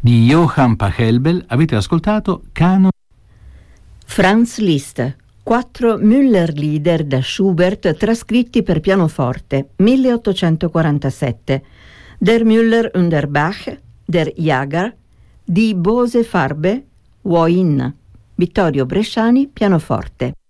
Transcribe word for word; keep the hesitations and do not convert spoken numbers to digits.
di Johann Pachelbel avete ascoltato Canon. Franz Liszt, quattro Müller-Lieder da Schubert trascritti per pianoforte, milleottocentoquarantasette. Der Müller und der Bach, der Jager, Die Bose Farbe, Wohin. Vittorio Bresciani, pianoforte.